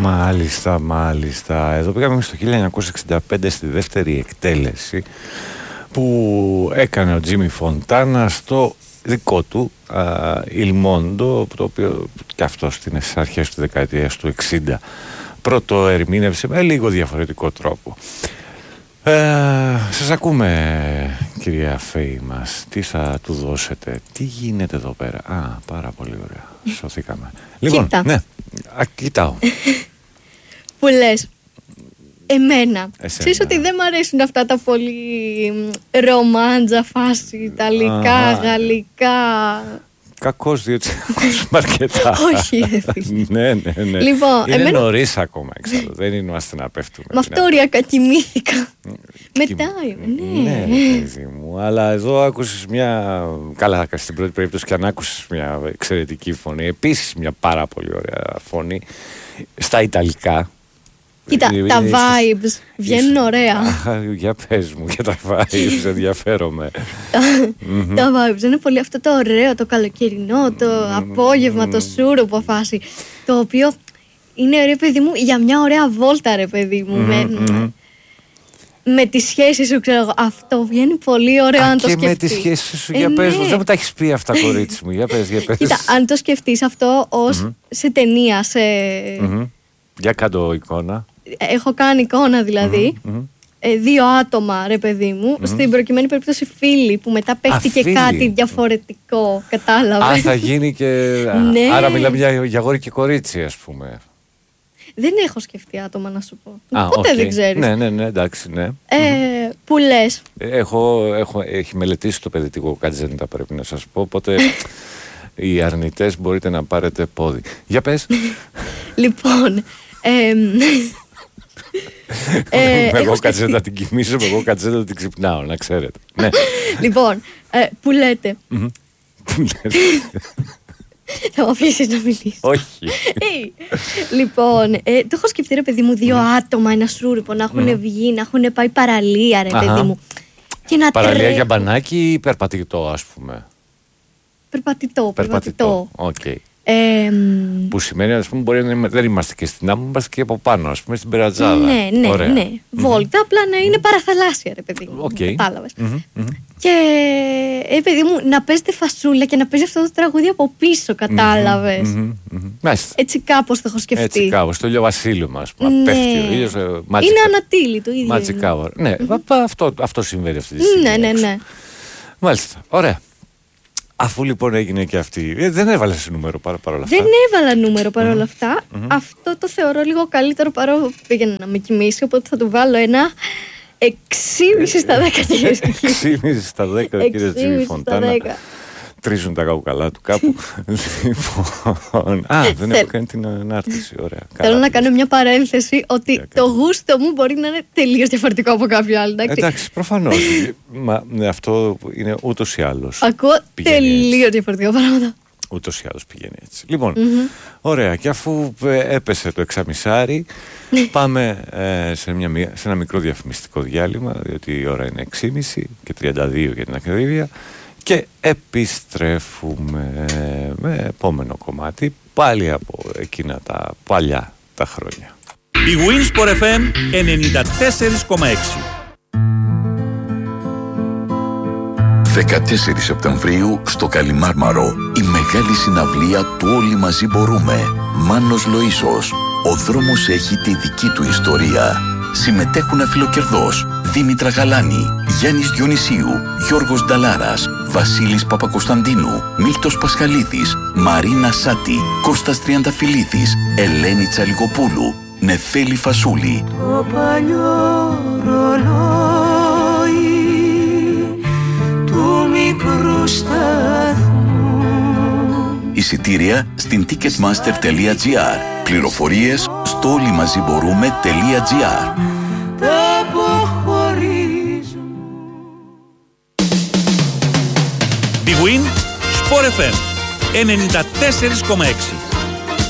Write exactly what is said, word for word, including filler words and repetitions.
Μάλιστα, μάλιστα. Εδώ πήγαμε στο χίλια εννιακόσια εξήντα πέντε στη δεύτερη εκτέλεση που έκανε ο Τζίμι Φοντάνα στο δικό του Il Mondo, το οποίο και αυτό στις αρχές του δεκαετίας του εξήντα πρώτο ερμήνευσε με λίγο διαφορετικό τρόπο. Ε, σας ακούμε, κυρία Φέη μας. Τι θα του δώσετε? Τι γίνεται εδώ πέρα? Α, πάρα πολύ ωραία. Σωθήκαμε. Λοιπόν, Κοίτα. ναι, α, κοιτάω. Που λες, εμένα. Εσένα. Ξέρεις ότι δεν μου αρέσουν αυτά τα πολύ ρομάντζα φάση, ιταλικά, Αχα. γαλλικά. Κακός, διότι ακούσουμε αρκετά. Όχι, ρε φίλε. Ναι, ναι, ναι. Λοιπόν, είναι εμένα- νωρίς ακόμα, εξάλλου. Δεν είμαστε να πέφτουμε. Με αυτό ωριακά κοιμήθηκα. Μετά, ναι. Ναι, ρε παιδί μου. Αλλά εδώ άκουσες μια. Καλά, στην πρώτη περίπτωση και αν άκουσες μια εξαιρετική φωνή. Επίσης μια πάρα πολύ ωραία φωνή. Στα Ιταλικά. Κοίτα, Είναι τα ίσως- vibes βγαίνουν ίσως- ωραία. Αχ, για πες μου, για τα vibes, ενδιαφέρομαι. Τα vibes είναι πολύ αυτό το ωραίο, το καλοκαιρινό, το απόγευμα, το σούρουπο φάση. Το οποίο είναι, ρε παιδί μου, για μια ωραία βόλτα, ρε παιδί μου. με, με τη σχέση σου, ξέρω εγώ. Αυτό βγαίνει πολύ ωραίο Α, αν το και σκεφτείς. με τη σχέση σου, Ε, για πες μου, ναι. δεν μου τα έχεις πει αυτά, κορίτσι μου. Για πες, για πες. Κοίτα, αν το σκεφτείς αυτό ως σε ταινία, σε... Μμμ. Για κάτω εικόνα. Έχω κάνει εικόνα δηλαδή. Ε, δύο άτομα, ρε παιδί μου. Στην προκειμένη περίπτωση φίλοι που μετά παίχτηκε φίλοι. κάτι διαφορετικό. Α, Κατάλαβε. θα γίνει και. α, Ναι. Άρα μιλάμε για, για αγόρι και κορίτσι, ας πούμε. Δεν έχω σκεφτεί άτομα να σου πω. Α, Ποτέ οκ. δεν ξέρεις. Ναι, ναι, ναι, εντάξει, ναι. Ε, που λες. Έχω, έχω, έχει μελετήσει το παιδιτικό κατζέντα, πρέπει να σας πω. Οπότε οι αρνητές μπορείτε να πάρετε πόδι. Για πες. Λοιπόν. εμ, ε, εγώ έχω κατζέντα την κοιμήσω, εγώ κατζέντα την ξυπνάω, να ξέρετε. Ναι. Λοιπόν, ε, που λέτε. Μμμ. Θα μου αφήσεις να μιλήσεις. Όχι. Ε, λοιπόν, ε, το έχω σκεφτεί, ρε παιδί μου, δύο άτομα, ένα σούρουπο, να έχουν βγει, να έχουν πάει παραλία, ρε Αχα. παιδί μου. Και να Παραλία τρέχουν. για μπανάκι ή περπατητό, ας πούμε. Περπατητό, περπατητό. Οκ. Ε, μ, Που σημαίνει, ας πούμε, μπορεί να είμαι- δεν είμαστε και στην άμμο, είμαστε και από πάνω, ας πούμε, στην Περατζάδα. ναι, ναι, Ωραία. ναι. Βόλτα, απλά να είναι παραθαλάσσια, ρε παιδί μου. Οκ. Κατάλαβες. Μμμ, μμμ. Και, ε, παιδί μου, να παίζετε φασούλα και να παίζει αυτό το τραγούδι από πίσω, κατάλαβες. Μμμ, μμμ. Μάλιστα. Έτσι κάπως το έχω σκεφτεί. Έτσι κάπως, το ηλιοβασίλειο μας, που Ναι. πέφτει ο ήλιος, ε, Είναι magic- ανατύλι το ίδιο. magic είναι. hour. Ναι, πα- αυτό, αυτό συμβαίνει αυτή τη στιγμή. Ναι, ναι, έξω. ναι. Μάλιστα, ωραία. Αφού λοιπόν έγινε και αυτή, ε, δεν έβαλες νούμερο παρά, παρόλα αυτά. Δεν έβαλα νούμερο παρόλα αυτά. Αυτό το θεωρώ λίγο καλύτερο παρόλο που πήγαινε να με κοιμήσει. Οπότε θα του βάλω ένα έξι στα δέκα, κυρίες και κύριοι. έξι κόμμα πέντε στα δέκα, ο κύριος Τζίμι έξι στα Φοντάνα. δέκα. Τρίζουν τα καουκαλά του κάπου. Λοιπόν. Α, δεν έχω Θέλ- κάνει την ανάρτηση. Ωραία. Θέλω Καλά. να κάνω μια παρένθεση ότι Για το γούστο μου μπορεί να είναι τελείως διαφορετικό από κάποιο άλλο. Εντάξει. Εντάξει, προφανώς. Μα ναι, αυτό είναι ούτως ή άλλως. Ακούω Πηγαίνει τελείως διαφορετικά πράγματα. Ούτως ή άλλως πηγαίνει έτσι. Λοιπόν, ωραία. Και αφού ε, έπεσε το εξαμισάρι, πάμε ε, σε, μια, μη- σε ένα μικρό διαφημιστικό διάλειμμα, διότι η ώρα είναι έξι και μισή και τριάντα δύο για την ακρίβεια. Και επιστρέφουμε με επόμενο κομμάτι, πάλι από εκείνα τα παλιά τα χρόνια. Η Winsport εφ εμ ενενήντα τέσσερα κόμμα έξι. δεκατέσσερις Σεπτεμβρίου στο Καλιμάρμαρο η μεγάλη συναυλία του Όλοι Μαζί Μπορούμε. Μάνος Λοΐσος. Ο δρόμος έχει τη δική του ιστορία. Συμμετέχουν Αφιλοκερδός, Δήμητρα Γαλάνη, Γιάννης Διονυσίου, Γιώργος Νταλάρας, Βασίλης Παπακοσταντίνου, Μίλτος Πασχαλίδης, Μαρίνα Σάτη, Κώστας Τριανταφυλλίδης, Ελένη Τσαλιγοπούλου, Νεφέλη Φασούλη. Το παλιό ρολόι του μικρού σταθμού. Εισιτήρια στην ticketmaster τελεία gr. Πληροφορίες στο όλοιμαζιμπορούμε.gr. Τα αποχωρίζουν. Η Win Sport εφ εμ ενενήντα τέσσερα κόμμα έξι.